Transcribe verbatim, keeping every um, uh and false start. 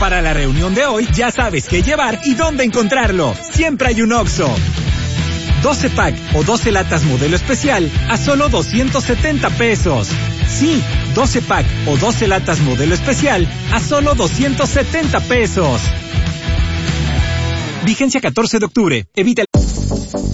Para la reunión de hoy, ya sabes qué llevar y dónde encontrarlo. Siempre hay un Oxxo. doce pack o doce latas modelo especial a solo doscientos setenta pesos. Sí, doce pack o doce latas modelo especial a solo doscientos setenta pesos. Vigencia catorce de octubre. Evita